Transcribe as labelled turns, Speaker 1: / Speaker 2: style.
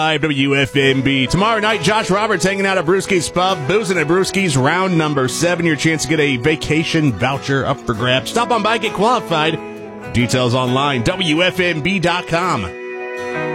Speaker 1: WFMB. Tomorrow night, Josh Roberts hanging out at Brewski's Pub, boozing at Brewski's, round number 7. Your chance to get a vacation voucher up for grabs. Stop on by, get qualified. Details online, WFMB.com.